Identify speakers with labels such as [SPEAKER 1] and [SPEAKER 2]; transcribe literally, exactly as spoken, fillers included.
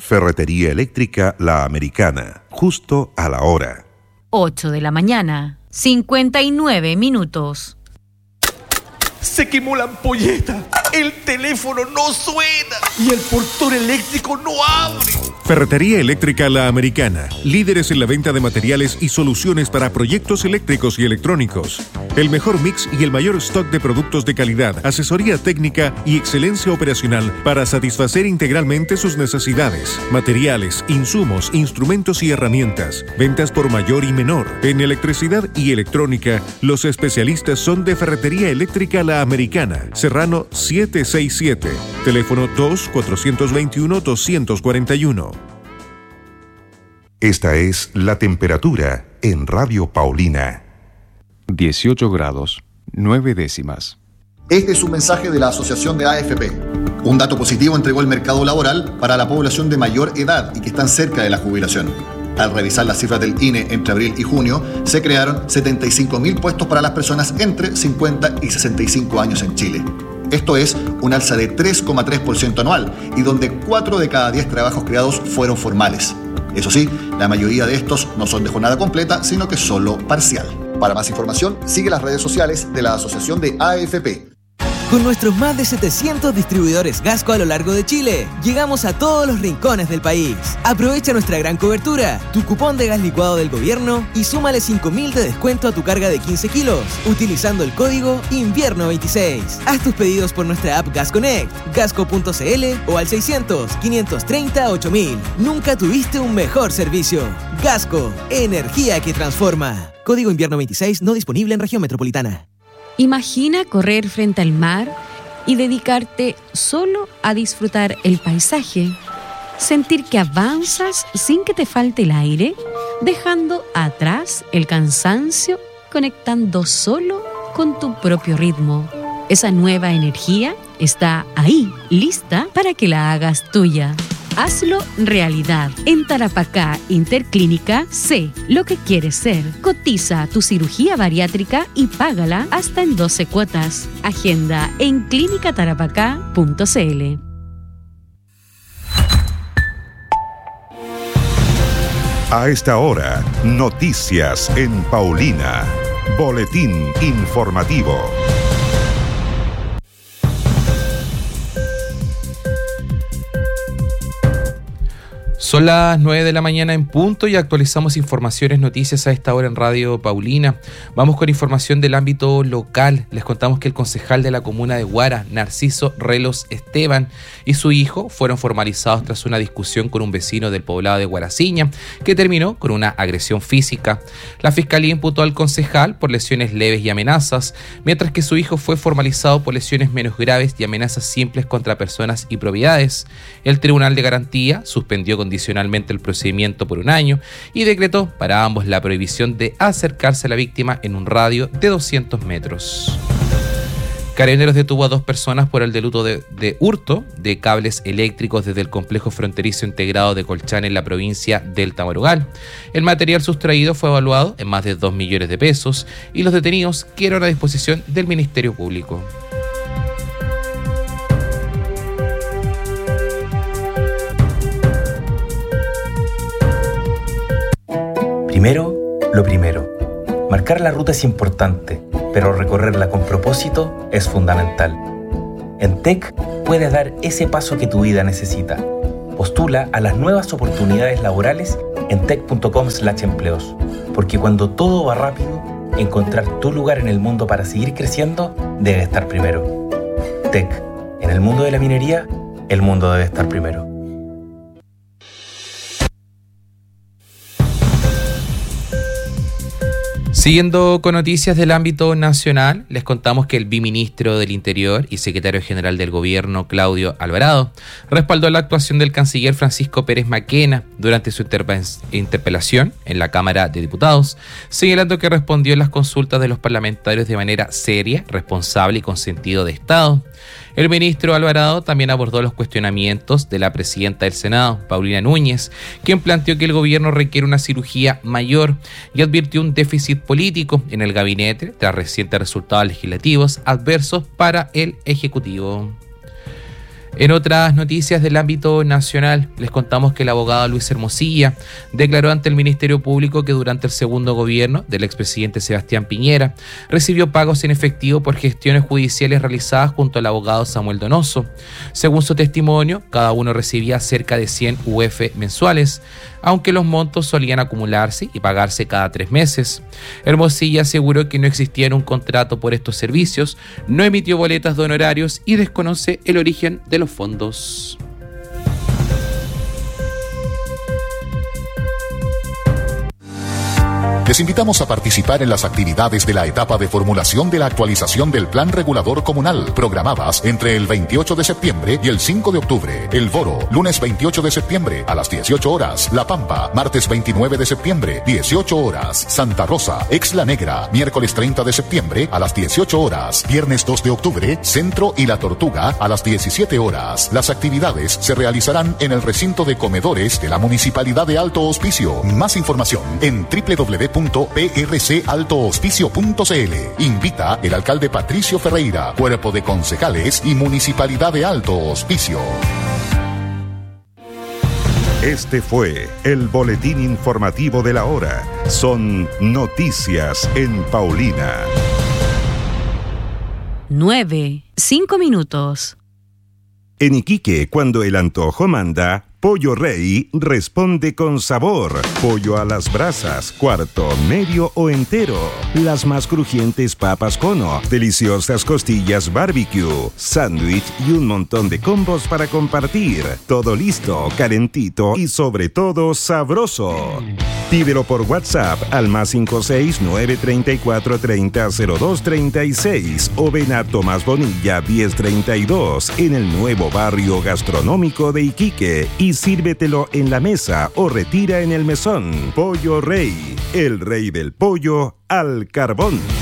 [SPEAKER 1] Ferretería Eléctrica La Americana, justo a la hora.
[SPEAKER 2] ocho de la mañana, cincuenta y nueve minutos.
[SPEAKER 3] Se quemó la ampolleta, el teléfono no suena y el portón eléctrico no abre.
[SPEAKER 4] Ferretería Eléctrica La Americana, líderes en la venta de materiales y soluciones para proyectos eléctricos y electrónicos. El mejor mix y el mayor stock de productos de calidad, asesoría técnica y excelencia operacional para satisfacer integralmente sus necesidades. Materiales, insumos, instrumentos y herramientas. Ventas por mayor y menor. En electricidad y electrónica, los especialistas son de Ferretería Eléctrica La Americana, Serrano setecientos sesenta y siete, teléfono dos cuatro dos uno dos cuatro uno.
[SPEAKER 1] Esta es la temperatura en Radio Paulina.
[SPEAKER 5] dieciocho grados, nueve décimas.
[SPEAKER 6] Este es un mensaje de la Asociación de A F P. Un dato positivo entregó el mercado laboral para la población de mayor edad y que están cerca de la jubilación. Al revisar las cifras del I N E entre abril y junio, se crearon setenta y cinco mil puestos para las personas entre cincuenta y sesenta y cinco años en Chile. Esto es un alza de tres coma tres por ciento anual y donde cuatro de cada diez trabajos creados fueron formales. Eso sí, la mayoría de estos no son de jornada completa, sino que solo parcial. Para más información, sigue las redes sociales de la Asociación de A F P.
[SPEAKER 7] Con nuestros más de setecientos distribuidores Gasco a lo largo de Chile, llegamos a todos los rincones del país. Aprovecha nuestra gran cobertura, tu cupón de gas licuado del gobierno y súmale cinco mil de descuento a tu carga de quince kilos, utilizando el código invierno veintiséis. Haz tus pedidos por nuestra app Gas Connect, gasco punto c l o al seiscientos, quinientos treinta, ocho mil. Nunca tuviste un mejor servicio. Gasco, energía que transforma. Código invierno veintiséis no disponible en región metropolitana.
[SPEAKER 8] Imagina correr frente al mar y dedicarte solo a disfrutar el paisaje. Sentir que avanzas sin que te falte el aire, dejando atrás el cansancio, conectando solo con tu propio ritmo. Esa nueva energía está ahí, lista para que la hagas tuya. Hazlo realidad. En Tarapacá Interclínica, sé lo que quieres ser. Cotiza tu cirugía bariátrica y págala hasta en doce cuotas. Agenda en clínica tarapacá punto c l.
[SPEAKER 1] A esta hora, noticias en Paulina. Boletín informativo.
[SPEAKER 9] Son las nueve de la mañana en punto y actualizamos informaciones, noticias a esta hora en Radio Paulina. Vamos con información del ámbito local. Les contamos que el concejal de la comuna de Huara, Narciso Relos Esteban, y su hijo fueron formalizados tras una discusión con un vecino del poblado de Guaraciña, que terminó con una agresión física. La fiscalía imputó al concejal por lesiones leves y amenazas, mientras que su hijo fue formalizado por lesiones menos graves y amenazas simples contra personas y propiedades. El Tribunal de Garantía suspendió condicionalmente el procedimiento por un año y decretó para ambos la prohibición de acercarse a la víctima en un radio de doscientos metros. Carabineros detuvo a dos personas por el delito de, de hurto de cables eléctricos desde el complejo fronterizo integrado de Colchane en la provincia del Tamarugal. El material sustraído fue evaluado en más de dos millones de pesos y los detenidos quedaron a disposición del Ministerio Público.
[SPEAKER 10] Primero, lo primero. Marcar la ruta es importante, pero recorrerla con propósito es fundamental. En T E C puedes dar ese paso que tu vida necesita. Postula a las nuevas oportunidades laborales en tec punto com slash empleos, porque cuando todo va rápido, encontrar tu lugar en el mundo para seguir creciendo debe estar primero. T E C, en el mundo de la minería, el mundo debe estar primero.
[SPEAKER 9] Siguiendo con noticias del ámbito nacional, les contamos que el viceministro del Interior y secretario general del Gobierno, Claudio Alvarado, respaldó la actuación del canciller Francisco Pérez Maquena durante su interpe- interpelación en la Cámara de Diputados, señalando que respondió a las consultas de los parlamentarios de manera seria, responsable y con sentido de Estado. El ministro Alvarado también abordó los cuestionamientos de la presidenta del Senado, Paulina Núñez, quien planteó que el gobierno requiere una cirugía mayor y advirtió un déficit político en el gabinete tras recientes resultados legislativos adversos para el Ejecutivo. En otras noticias del ámbito nacional, les contamos que el abogado Luis Hermosilla declaró ante el Ministerio Público que durante el segundo gobierno del expresidente Sebastián Piñera recibió pagos en efectivo por gestiones judiciales realizadas junto al abogado Samuel Donoso. Según su testimonio, cada uno recibía cerca de cien U F mensuales, aunque los montos solían acumularse y pagarse cada tres meses. Hermosilla aseguró que no existía un contrato por estos servicios, no emitió boletas de honorarios y desconoce el origen de los fondos.
[SPEAKER 11] Les invitamos a participar en las actividades de la etapa de formulación de la actualización del Plan Regulador Comunal, programadas entre el veintiocho de septiembre y el cinco de octubre. El Boro, lunes veintiocho de septiembre a las dieciocho horas. La Pampa, martes veintinueve de septiembre, dieciocho horas. Santa Rosa, Exla Negra, miércoles treinta de septiembre a las dieciocho horas. Viernes dos de octubre, Centro y La Tortuga a las diecisiete horas. Las actividades se realizarán en el recinto de comedores de la Municipalidad de Alto Hospicio. Más información en doble u doble u doble u punto p r c alto hospicio punto c l. Invita el alcalde Patricio Ferreira, cuerpo de concejales y Municipalidad de Alto Hospicio.
[SPEAKER 1] Este fue el boletín informativo de la hora. Son noticias en Paulina.
[SPEAKER 2] nueve, cinco minutos.
[SPEAKER 1] En Iquique, cuando el antojo manda, Pollo Rey responde con sabor. Pollo a las brasas, cuarto, medio o entero. Las más crujientes papas cono, deliciosas costillas barbecue, sándwich y un montón de combos para compartir. Todo listo, calentito y sobre todo sabroso. Pídelo por WhatsApp al más cinco seis nueve tres cuatro tres cero cero dos tres seis o ven a Tomás Bonilla diez treinta y dos en el nuevo barrio gastronómico de Iquique y sírvetelo en la mesa o retira en el mesón. Pollo Rey, el rey del pollo al carbón.